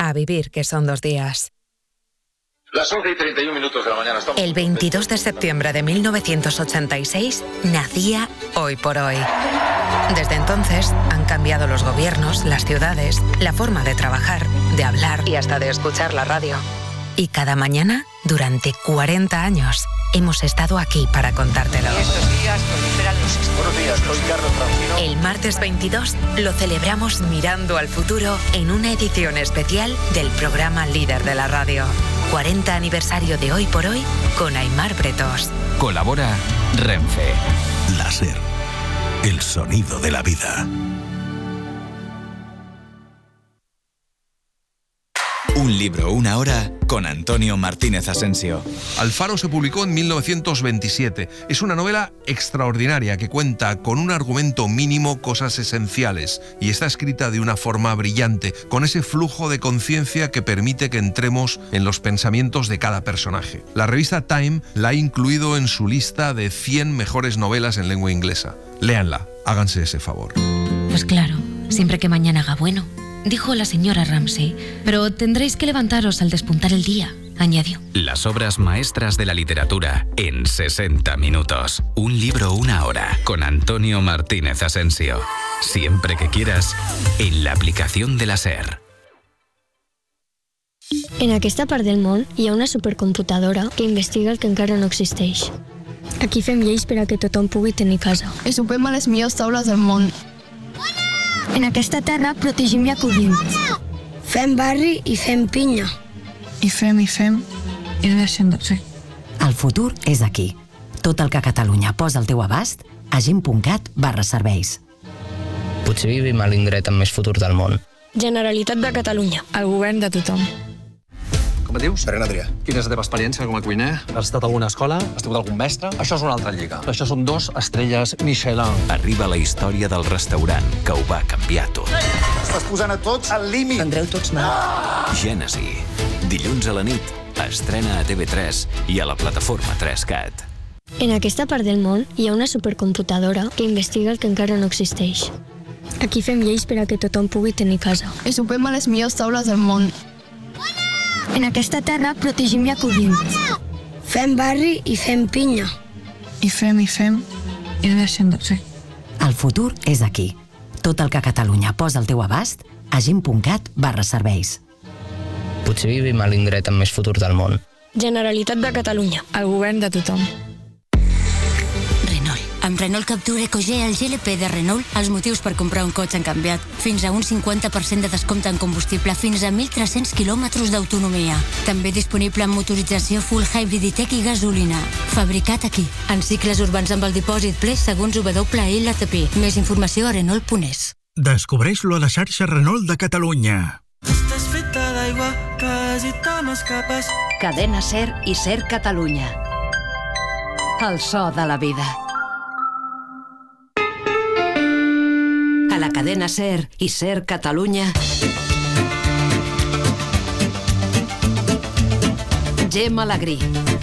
a vivir que son 2 días. Las 11:31 de la mañana. El 22 de septiembre de 1986 nacía Hoy por Hoy. Desde entonces han cambiado los gobiernos, las ciudades, la forma de trabajar, de hablar y hasta de escuchar la radio. Y cada mañana, durante 40 años, hemos estado aquí para contártelo. Estos días proliferan los estudios. Buenos días, soy Carlos Francino. El martes 22 lo celebramos mirando al futuro en una edición especial del programa líder de la radio. 40 aniversario de Hoy por Hoy con Aimar Bretos. Colabora Renfe. La SER, el sonido de la vida. Un libro, una hora, con Antonio Martínez Asensio. Alfaro se publicó en 1927. Es una novela extraordinaria que cuenta con un argumento mínimo cosas esenciales y está escrita de una forma brillante, con ese flujo de conciencia que permite que entremos en los pensamientos de cada personaje. La revista Time la ha incluido en su lista de 100 mejores novelas en lengua inglesa. Léanla, háganse ese favor. Pues claro, siempre que mañana haga bueno, dijo la señora Ramsay, pero tendréis que levantaros al despuntar el día, añadió. Las obras maestras de la literatura en 60 minutos. Un libro, una hora, con Antonio Martínez Asensio. Siempre que quieras, en la aplicación de la SER. En aquesta part del món hi ha una supercomputadora que investiga el que encara no existeix. Aquí fem lleis per a que tothom pugui tenir casa. I sopem a les millors taules del món. En aquesta terra protegim i acollim. Fem barri i fem pinya. I fem, i deixem de fer. El futur és aquí. Tot el que Catalunya posa al teu abast a gent.cat/serveis. Potser vivim a l'indret amb més futur del món. Generalitat de Catalunya. El govern de tothom. Com et dius? Serena Adrià. Quina és la teva experiència com a cuiner? Has estat a alguna escola? Has tingut algun mestre? Això és una altra lliga. Això són 2 estrelles Michelin. Arriba la història del restaurant que ho va canviar tot. Estàs posant a tots al límit. Prendreu tots mal. Gènesi. Dilluns a la nit. Estrena a TV3 i a la plataforma 3Cat. En aquesta part del món hi ha una supercomputadora que investiga el que encara no existeix. Aquí fem lleis per a que tothom pugui tenir casa. I sopem a les millors taules del món. En aquesta terra protegim i acollim. Fem barri i fem pinya. I fem, i deixem de fer. El futur és aquí. Tot el que Catalunya posa al teu abast a gent.cat/serveis. Potser vivim a l'indret amb més futur del món. Generalitat de Catalunya. El govern de tothom. Renault. Amb Renault Captur EcoG, el GLP de Renault, els motius per comprar un cotxe han canviat. Fins a un 50% de descompte en combustible, fins a 1.300 quilòmetres d'autonomia. També disponible en motorització full hybrid i tech i gasolina. Fabricat aquí. En cicles urbans amb el dipòsit ple segons WLTP. Més informació a Renault.es. Descobreix-lo a la xarxa Renault de Catalunya. Estàs feta d'aigua, quasi te m'escapes. Cadena SER i SER Catalunya. El so de la vida. A la cadena SER i SER Catalunya. Gemma Alegrí.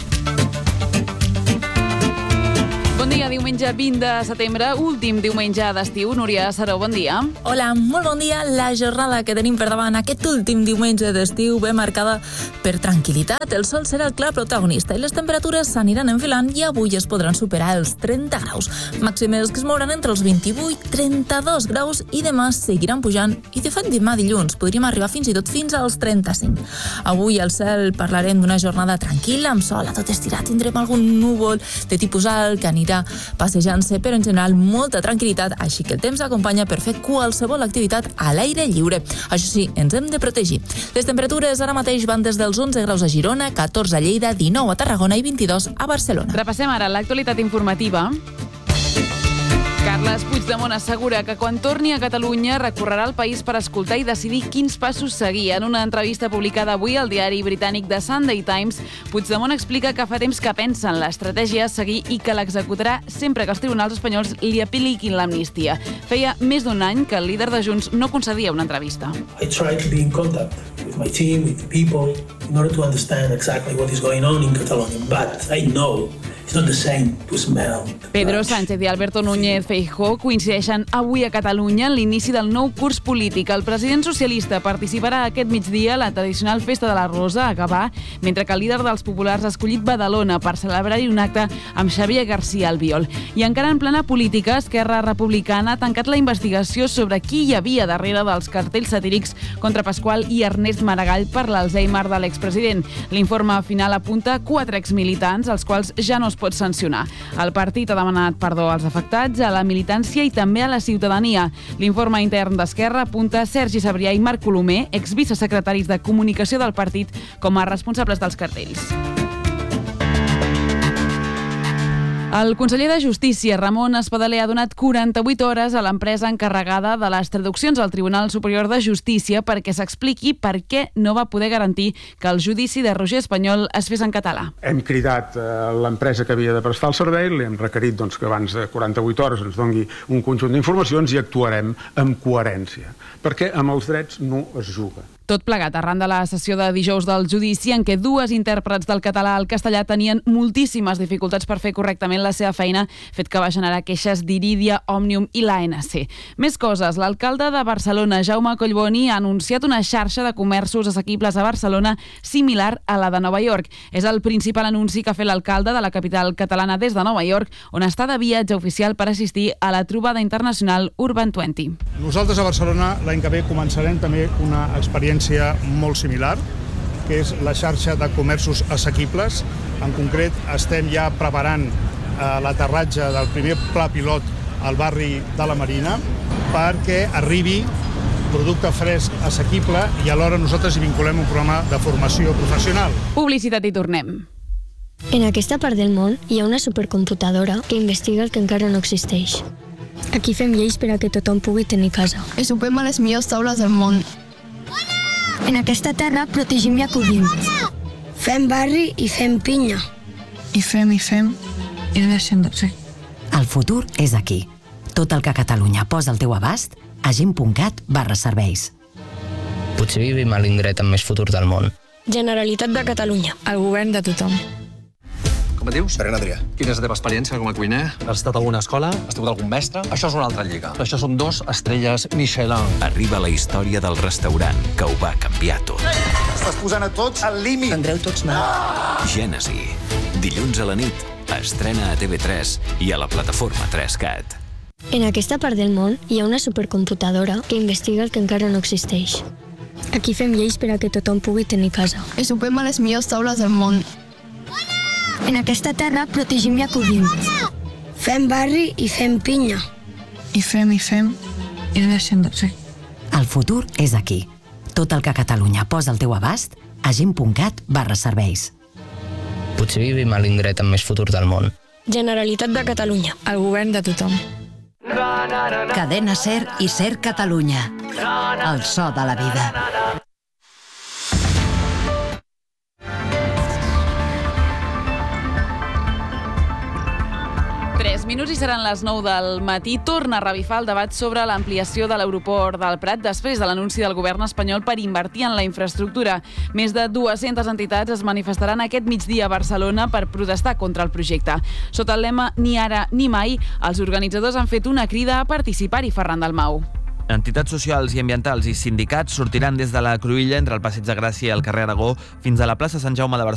Bon dia, diumenge 20 de setembre, últim diumenge d'estiu. Núria Saró, bon dia. Hola, molt bon dia. La jornada que tenim per davant aquest últim diumenge d'estiu ve marcada per tranquil·litat. El sol serà el clar protagonista i les temperatures s'aniran enfilant i avui es podran superar els 30 graus. Màximes que es mouran entre els 28 i 32 graus i demà seguiran pujant i de fet demà dilluns podríem arribar fins i tot fins als 35. Avui al cel parlarem d'una jornada tranquil·la, amb sol a tot estirar. Tindrem algun núvol de tipus alt que anirà passejant-se, però en general molta tranquil·litat, així que el temps acompanya per fer qualsevol activitat a l'aire lliure. Això sí, ens hem de protegir. Les temperatures ara mateix van des dels 11 graus a Girona, 14 a Lleida, 19 a Tarragona i 22 a Barcelona. Repassem ara l'actualitat informativa. Carles Puigdemont assegura que quan torni a Catalunya recorrerà el país per escoltar i decidir quins passos seguir. En una entrevista publicada avui al diari britànic The Sunday Times, Puigdemont explica que fa temps que pensa en l'estratègia a seguir i que l'executarà sempre que els tribunals espanyols li apliquin l'amnistia. Feia més d'un any que el líder de Junts no concedia una entrevista. I try to be in contact with my team, with the people, in order to understand exactly what is going on in Catalonia. But I know It's not the same to smell. Pedro Sánchez i Alberto Núñez Feijóo coincideixen avui a Catalunya en l'inici del nou curs polític. El president socialista participarà aquest migdia a la tradicional Festa de la Rosa a Gavà, mentre que el líder dels populars ha escollit Badalona per celebrar-hi un acte amb Xavier García Albiol. I encara en plena política, Esquerra Republicana ha tancat la investigació sobre qui hi havia darrere dels cartells satírics contra Pasqual i Ernest Maragall per l'Alzheimer de l'expresident. L'informe final apunta 4 exmilitants, els quals ja no es pot sancionar. El partit ha demanat perdó als afectats, a la militància i també a la ciutadania. L'informe intern d'Esquerra apunta Sergi Sabrià i Marc Colomer, exvicesecretaris de comunicació del partit, com a responsables dels cartells. El conseller de Justícia, Ramon Espadaler, ha donat 48 hores a l'empresa encarregada de les traduccions al Tribunal Superior de Justícia perquè s'expliqui per què no va poder garantir que el judici de Roger Espanyol es fes en català. Hem cridat l'empresa que havia de prestar el servei, li hem requerit que abans de 48 hores ens doni un conjunt d'informacions i actuarem amb coherència, perquè amb els drets no es juga. Tot plegat arran de la sessió de dijous del judici en què 2 intèrprets del català al castellà tenien moltíssimes dificultats per fer correctament la seva feina, fet que va generar queixes d'Iridia, Òmnium i l'ANC. Més coses. L'alcalde de Barcelona, Jaume Collboni, ha anunciat una xarxa de comerços assequibles a Barcelona similar a la de Nova York. És el principal anunci que ha fet l'alcalde de la capital catalana des de Nova York, on està de viatge oficial per assistir a la trobada internacional Urban 20. Nosaltres a Barcelona l'any que ve començarem també una experiència molt similar, que és la xarxa de comerços assequibles. En concret, estem ja preparant l'aterratge del primer pla pilot al barri de la Marina perquè arribi producte fresc assequible i alhora nosaltres hi vinculem un programa de formació professional. Publicitat i tornem. En aquesta part del món hi ha una supercomputadora que investiga el que encara no existeix. Aquí fem lleis per a que tothom pugui tenir casa. I sopem a les millors taules del món. En aquesta terra protegim i acollim. Fem barri i fem pinya. I fem, i deixem de fer. El futur és aquí. Tot el que Catalunya posa al teu abast a gent.cat/serveis. Potser vivim a l'indret amb més futur del món. Generalitat de Catalunya. El govern de tothom. Com et dius? Serena Adrià. Quina és la teva experiència com a cuiner? Has estat a alguna escola? Has tingut algun mestre? Això és una altra lliga. Això són 2 estrelles Michelin. Arriba la història del restaurant que ho va canviar tot. Estàs posant a tots al límit. Prendreu tots mal. Gènesi. Dilluns a la nit. Estrena a TV3 i a la plataforma 3Cat. En aquesta part del món hi ha una supercomputadora que investiga el que encara no existeix. Aquí fem lleis per a que tothom pugui tenir casa. I sopem a les millors taules del món. En aquesta terra protegim i acollim. Fem barri i fem pinya. I fem, i deixem de fer. El futur és aquí. Tot el que Catalunya posa al teu abast a gent.cat/serveis. Potser vivim a l'indret amb més futur del món. Generalitat de Catalunya. El govern de tothom. Cadena SER i SER Catalunya. El so de la vida. Minuts i seran les 9 del matí. Torna a revifar el debat sobre l'ampliació de l'aeroport del Prat després de l'anunci del govern espanyol per invertir en la infraestructura. Més de 200 entitats es manifestaran aquest migdia a Barcelona per protestar contra el projecte. Sota el lema Ni ara ni mai, els organitzadors han fet una crida a participar-hi. Ferran Dalmau. Entitats socials i ambientals i sindicats sortiran des de la Cruïlla entre el Passeig de Gràcia i el carrer Aragó fins a la plaça Sant Jaume de Barcelona